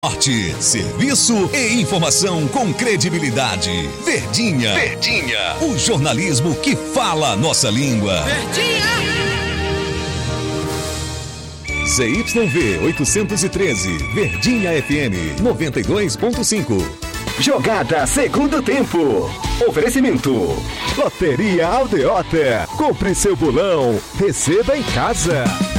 Norte, serviço e informação com credibilidade. Verdinha. Verdinha. O jornalismo que fala a nossa língua. Verdinha. ZYV 813, Verdinha FM 92.5. Jogada segundo tempo. Oferecimento. Loteria Aldeota. Compre seu bolão. Receba em casa.